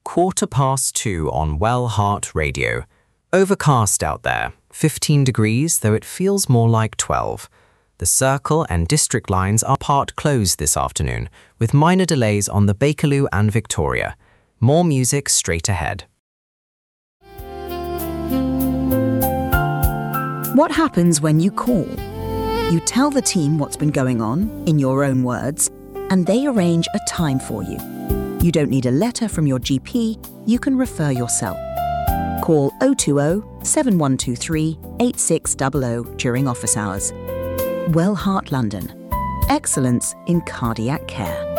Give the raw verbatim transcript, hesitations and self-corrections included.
quarter past two on Well Heart Radio. Overcast out there, fifteen degrees, though it feels more like twelve. The Circle and District lines are part closed this afternoon, with minor delays on the Bakerloo and Victoria. More music straight ahead. What happens when you call? You tell the team what's been going on, in your own words, and they arrange a time for you. You don't need a letter from your G P, you can refer yourself. Call oh two oh, seven one two three, eight six zero zero during office hours. Well Heart London. Excellence in cardiac care.